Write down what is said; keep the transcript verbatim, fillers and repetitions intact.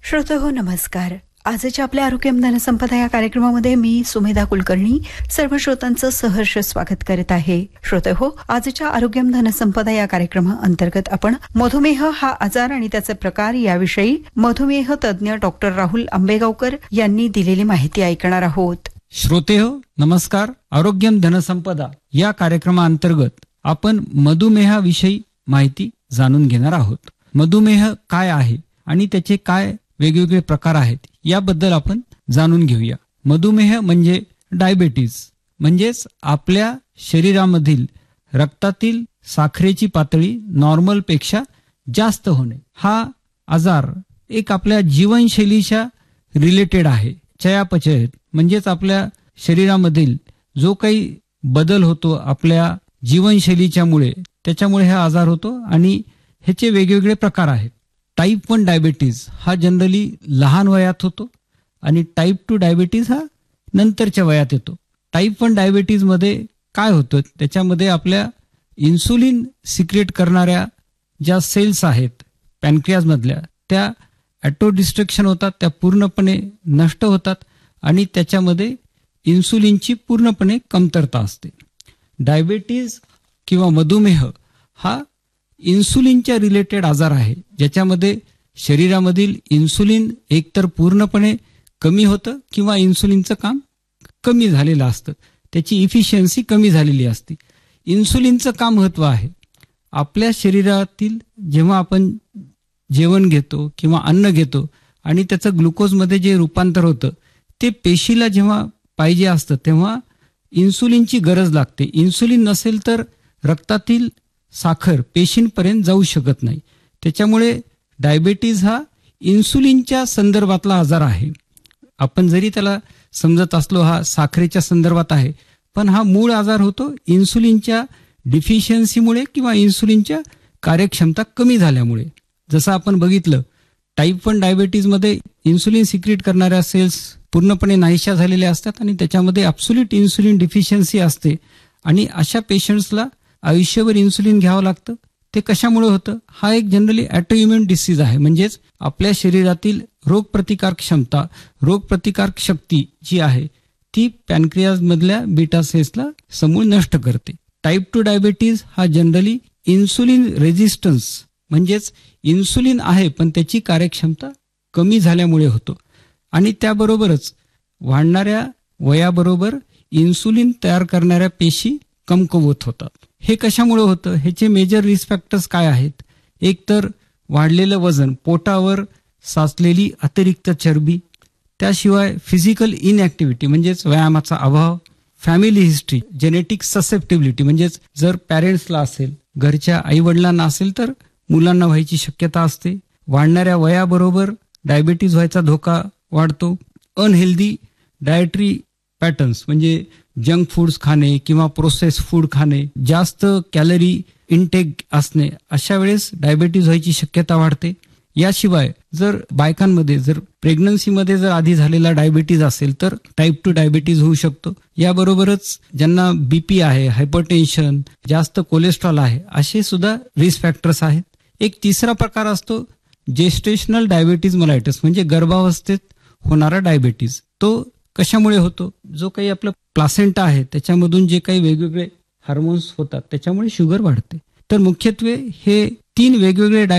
श्रोतेहो नमस्कार. आजच्या आपल्या आरोग्यम धनसंपदा या कार्यक्रमामध्ये मी सुमेधा कुलकर्णी सर्व श्रोतांचं सहर्ष स्वागत करत आहे. श्रोतेहो, आजच्या आरोग्यम धनसंपदा या कार्यक्रमाअंतर्गत आपण मधुमेह हा आजार आणि त्याचे प्रकार याविषयी मधुमेह तज्ज्ञ डॉक्टर राहुल आंबेगावकर यांनी दिलेली माहिती ऐकणार आहोत. श्रोतेहो नमस्कार. आरोग्यम धनसंपदा या कार्यक्रमाअंतर्गत आपण मधुमेहाविषयी माहिती जाणून घेणार आहोत. मधुमेह काय आहे आणि त्याचे काय वेगवेगळे प्रकार आहेत याबद्दल आपण जाणून घेऊया. मधुमेह म्हणजे डायबेटीज, म्हणजेच आपल्या शरीरामधील रक्तातील साखरेची पातळी नॉर्मल पेक्षा जास्त होणे. हा आजार एक आपल्या जीवनशैलीच्या रिलेटेड आहे. चयापचय म्हणजेच आपल्या शरीरामधील जो काही बदल होतो आपल्या जीवनशैलीच्या मुळे, त्याच्यामुळे हा आजार होतो आणि ह्याचे वेगवेगळे प्रकार आहेत. टाईप वन डायबिटीज हा जनरली लहान वयात होतो आणि टाईप टू डायबिटीज हा नंतरच्या वयात येतो. टाईप वन डायबिटीजमध्ये काय होतं, त्याच्यामध्ये आपल्या इन्सुलिन सिक्रेट करणाऱ्या ज्या सेल्स आहेत पॅनक्रियाजमधल्या, त्या ॲटो डिस्ट्रक्शन होतात, त्या पूर्णपणे नष्ट होतात आणि त्याच्यामध्ये इन्सुलिनची पूर्णपणे कमतरता असते. डायबिटीज किंवा मधुमेह हा इन्सुलिनच्या रिलेटेड आजार आहे, ज्याच्यामध्ये शरीरामधील इन्सुलिन एकतर पूर्णपणे कमी होतं किंवा इन्सुलिनचं काम कमी झालेलं असतं, त्याची इफिशियन्सी कमी झालेली असते. इन्सुलिनचं का महत्त्व आहे? आपल्या शरीरातील जेव्हा आपण जेवण घेतो किंवा अन्न घेतो आणि त्याचं ग्लुकोजमध्ये जे रूपांतर होतं ते पेशीला जेव्हा पाहिजे असतं तेव्हा इन्सुलिनची गरज लागते. इन्सुलिन नसेल तर रक्तातील साखर पेशींपर्यंत जाऊ शकत नाही. त्याच्यामुळे डायबिटीज हा इन्सुलिनच्या संदर्भातला आजार आहे. आपण जरी त्याला समजत असलो हा साखरेच्या संदर्भात आहे, पण हा मूळ आजार होतो इन्सुलिनच्या डिफिशियन्सीमुळे किंवा इन्सुलिनच्या कार्यक्षमता कमी झाल्यामुळे. जसं आपण बघितलं, टाईप वन डायबिटीजमध्ये इन्सुलिन सिक्रेट करणाऱ्या सेल्स पूर्णपणे नाहीशा झालेल्या असतात आणि त्याच्यामध्ये ॲब्सोल्यूट इन्सुलिन डिफिशियन्सी असते आणि अशा पेशंट्सला आयुष्यभर इन्सुलिन घ्यावं लागतं. ते कशामुळे होतं? हा एक जनरली ॲटोइम्युन डिसीज आहे, म्हणजेच आपल्या शरीरातील रोगप्रतिकार क्षमता, रोगप्रतिकार शक्ती जी आहे ती पॅनक्रियाजमधल्या बीटा सेल्सला समूळ नष्ट करते. टाईप टू डायबिटीज हा जनरली इन्सुलिन रेझिस्टन्स, म्हणजेच इन्सुलिन आहे पण त्याची कार्यक्षमता कमी झाल्यामुळे होतो आणि त्याबरोबरच वाढणाऱ्या वयाबरोबर इन्सुलिन तयार करणाऱ्या पेशी कमकुवत होतात. हे कशामुळे होतं? ह्याचे मेजर रिस्क फॅक्टर्स काय आहेत? एक तर वाढलेलं वजन, पोटावर साचलेली अतिरिक्त चरबी, त्याशिवाय फिजिकल इनॲक्टिव्हिटी म्हणजेच व्यायामाचा अभाव, फॅमिली हिस्ट्री, जेनेटिक ससेप्टिबिलिटी म्हणजेच जर पॅरेंट्सला असेल, घरच्या आईवडिलांना असेल तर मुलांना व्हायची शक्यता असते. वाढणाऱ्या वयाबरोबर डायबिटीज व्हायचा धोका वाढतो. अनहेल्दी डायटरी पॅटर्न्स म्हणजे जंक फूड्स खाणे किंवा प्रोसेस फूड खाणे, जास्त कॅलरी इनटेक असणे, अशा वेळेस डायबिटीज व्हायची शक्यता वाढते. याशिवाय जर बायकांमध्ये जर प्रेग्नन्सीमध्ये जर आधी झालेला डायबिटीज असेल तर टाईप टू डायबिटीज होऊ शकतो. याबरोबरच ज्यांना बीपी आहे, हायपरटेन्शन, जास्त कोलेस्ट्रॉल आहे, असे सुद्धा रिस्क फॅक्टर्स आहेत. एक तिसरा प्रकार असतो जेस्टेशनल डायबिटीज मेलाइटस, म्हणजे गर्भावस्थेत होणारा डायबिटीज. तो कशामुळे होतो? जो काही आपलं प्लासेंटा आहे त्याच्यामधून जे काही वेगवेगळे हार्मोन्स होतात त्याच्यामुळे शुगर वाढते. तर मुख्यत्वे हे तीन वेगवेगळे